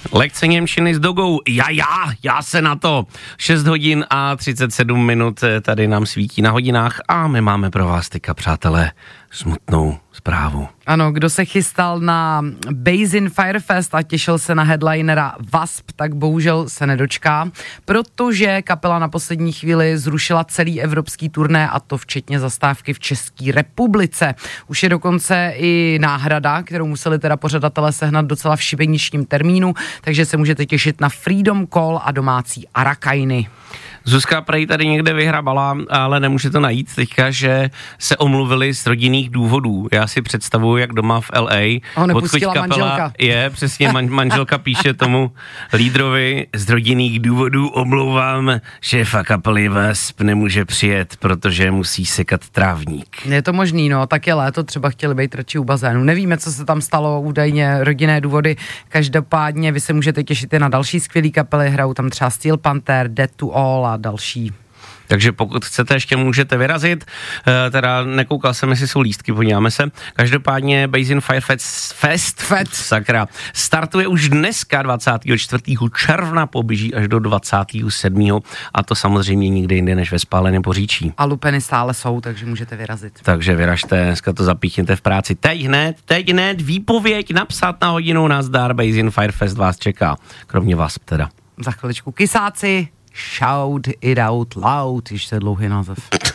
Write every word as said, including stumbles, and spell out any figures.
Lekce němčiny s Dogou. Já, já, já se na to. šest hodin a třicet sedm minut tady nám svítí na hodinách a my máme pro vás teďka, přátelé, smutnou zprávu. Ano, kdo se chystal na Basin Firefest a těšil se na headlinera W A S P, tak bohužel se nedočká, protože kapela na poslední chvíli zrušila celý evropský turné a to včetně zastávky v České republice. Už je dokonce i náhrada, kterou museli teda pořadatelé sehnat docela v šibeničním termínu, takže se můžete těšit na Freedom Call a domácí Arakajny. Zuzka prej tady někde vyhrabala, ale nemůže to najít teďka, že se omluvili z rodinných důvodů. Já si představuji, jak doma v L A. Ho nepustila manželka. Je, přesně, man, manželka píše tomu lídrovi, z rodinných důvodů omlouvám, šéfa kapely W A S P nemůže přijet, protože musí sekat trávník. Je to možný, no, tak je léto, třeba chtěli být radši u bazénu. Nevíme, co se tam stalo, údajně rodinné důvody. Každopádně vy se můžete těšit i na další skvělý kapely, hrajou tam třeba Steel Panther, Dead to All a další. Takže pokud chcete, ještě můžete vyrazit, e, teda nekoukal jsem, jestli jsou lístky, podíváme se. Každopádně Basin Firefest Fest, Fest, sakra, startuje už dneska dvacátého čtvrtého června, poběží až do dvacátého sedmého a to samozřejmě nikde jinde než ve Spáleném Poříčí. A lupeny stále jsou, takže můžete vyrazit. Takže vyražte, dneska to zapíchněte v práci. Teď hned, teď hned, výpověď, napsat na hodinu, nazdar, Basin Firefest vás čeká, kromě vás teda. Za chviličku kysáci. Shout it out loud, když to je dlouhý název.